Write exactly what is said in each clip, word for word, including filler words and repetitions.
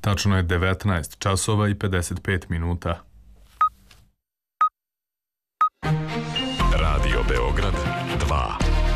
Tačno je devetnaest časova i pedeset pet minuta. Radio Beograd dva.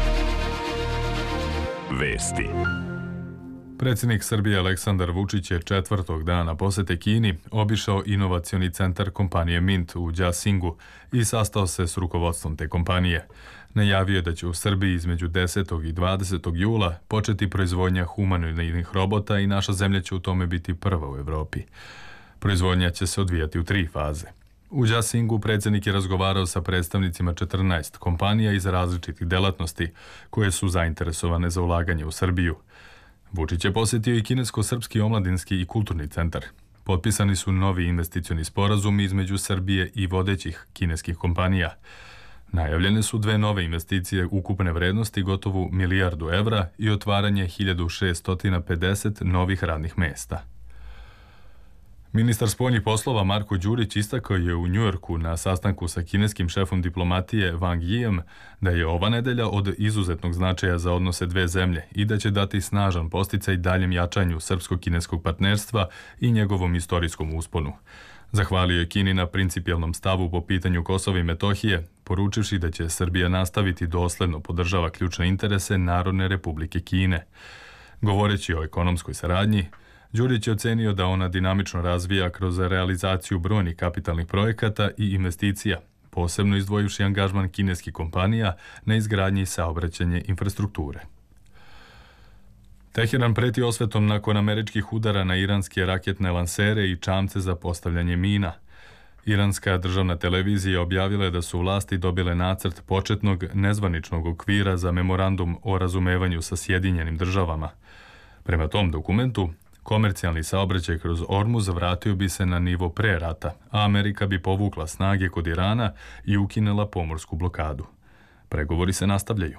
Vesti. Predsjednik Srbije Aleksandar Vučić je četvrtog dana posete Kini obišao inovacioni centar kompanije Mint u Đasingu i sastao se s rukovodstvom te kompanije. Najavio je da će u Srbiji između desetog i dvadesetog jula početi proizvodnja humanoidnih robota i naša zemlja će u tome biti prva u Evropi. Proizvodnja će se odvijati u tri faze. U Đasingu predsjednik je razgovarao sa predstavnicima četrnaest kompanija iz različitih delatnosti koje su zainteresovane za ulaganje u Srbiju. Vučić je posjetio i Kinesko-srpski omladinski i kulturni centar. Potpisani su novi investicioni sporazumi između Srbije i vodećih kineskih kompanija. Najavljene su dve nove investicije ukupne vrednosti gotovo milijardu evra i otvaranje hiljadu šessto pedeset novih radnih mesta. Ministar spoljnih poslova Marko Đurić istakao je u Njujorku na sastanku sa kineskim šefom diplomatije Wang Yijem da je ova nedelja od izuzetnog značaja za odnose dve zemlje i da će dati snažan podsticaj daljem jačanju srpsko-kineskog partnerstva i njegovom istorijskom usponu. Zahvalio je Kini na principijelnom stavu po pitanju Kosova i Metohije, poručivši da će Srbija nastaviti dosledno podržava ključne interese Narodne republike Kine. Govoreći o ekonomskoj saradnji, Đurić je ocenio da ona dinamično razvija kroz realizaciju brojnih kapitalnih projekata i investicija, posebno izdvojivši angažman kineskih kompanija na izgradnji i saobraćanje infrastrukture. Teheran preti osvetom nakon američkih udara na iranske raketne lansere i čamce za postavljanje mina. Iranska državna televizija objavila je da su vlasti dobile nacrt početnog nezvaničnog okvira za memorandum o razumevanju sa Sjedinjenim državama. Prema tom dokumentu, komercijalni saobraćaj kroz Ormuz vratio bi se na nivo pre rata, a Amerika bi povukla snage kod Irana i ukinula pomorsku blokadu. Pregovori se nastavljaju.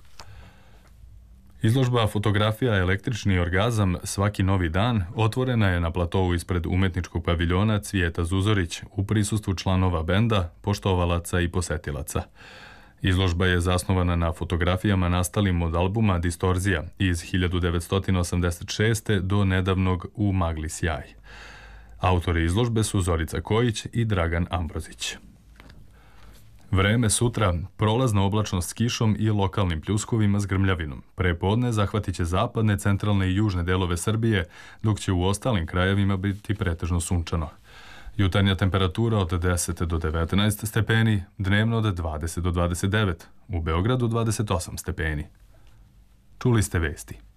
Izložba fotografija Električni orgazam svaki novi dan otvorena je na platovu ispred umetničkog paviljona Cvijeta Zuzorić u prisustvu članova benda, poštovalaca i posetilaca. Izložba je zasnovana na fotografijama nastalim od albuma Distorzija iz hiljadu devetsto osamdeset šeste. do nedavnog U magli sjaj. Autori izložbe su Zorica Kojić i Dragan Ambrozić. Vreme sutra, prolazna oblačnost s kišom i lokalnim pljuskovima s grmljavinom. Prepodne zahvatit će zapadne, centralne i južne delove Srbije, dok će u ostalim krajevima biti pretežno sunčano. Jutarnja temperatura od deset do devetnaest stepeni, dnevno od dvadeset do dvadeset devet, u Beogradu dvadeset osam stepeni. Čuli ste vesti.